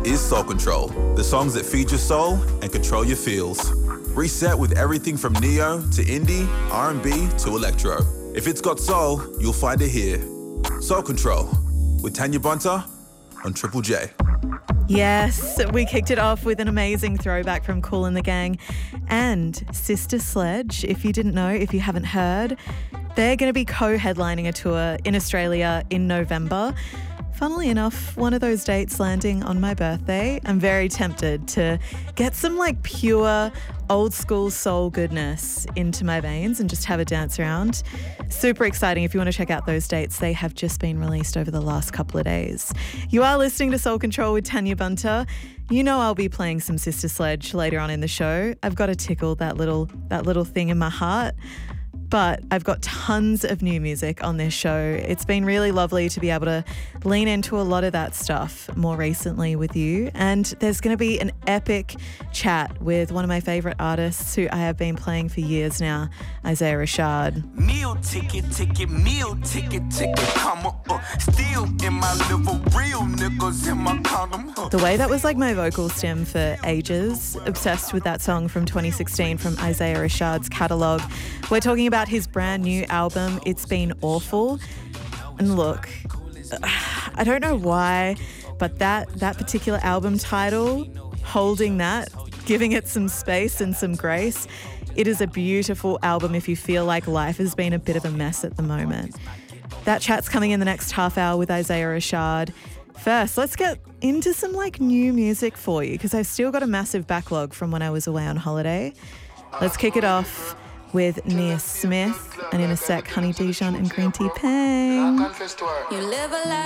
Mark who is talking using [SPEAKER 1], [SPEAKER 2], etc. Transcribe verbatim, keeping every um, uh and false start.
[SPEAKER 1] is Soul Control, the songs that feed your soul and control your feels. Reset with everything from neo to indie, R and B to electro. If it's got soul, you'll find it here. Soul Control with Tanya Bunter on Triple J.
[SPEAKER 2] Yes, we kicked it off with an amazing throwback from Kool and the Gang and Sister Sledge. If you didn't know, if you haven't heard, they're going to be co-headlining a tour in Australia in November. Funnily enough, one of those dates landing on my birthday. I'm very tempted to get some like pure old school soul goodness into my veins and just have a dance around. Super exciting. If you want to check out those dates, they have just been released over the last couple of days. You are listening to Soul Control with Tanya Bunter. You know I'll be playing some Sister Sledge later on in the show. I've got to tickle that little that little thing in my heart. But I've got tons of new music on this show. It's been really lovely to be able to lean into a lot of that stuff more recently with you. And there's going to be an epic chat with one of my favourite artists who I have been playing for years now, Isaiah Rashad.
[SPEAKER 3] Meal ticket, ticket, meal ticket, ticket, come uh, still in my liver, real niggas in my condom. Uh.
[SPEAKER 2] The way that was like my vocal stem for ages. Obsessed with that song from twenty sixteen from Isaiah Rashad's catalogue. We're talking about his brand new album, It's Been Awful. And look, I don't know why, but that that particular album title, holding that, giving it some space and some grace, it is a beautiful album if you feel like life has been a bit of a mess at the moment. That chat's coming in the next half hour with Isaiah Rashad. First, let's get into some like new music for you because I've still got a massive backlog from when I was away on holiday. Let's kick it off with Nia Smith, and in a sec, Honey Dijon and Green Tea Pang.
[SPEAKER 4] You live a life